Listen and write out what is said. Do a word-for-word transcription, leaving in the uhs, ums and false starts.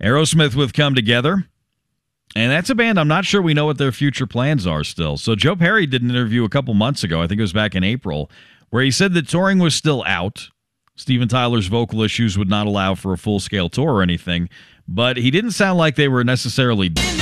Aerosmith with Come Together. And that's a band I'm not sure we know what their future plans are still. So Joe Perry did an interview a couple months ago, I think it was back in April, where he said that touring was still out. Steven Tyler's vocal issues would not allow for a full-scale tour or anything, but he didn't sound like they were necessarily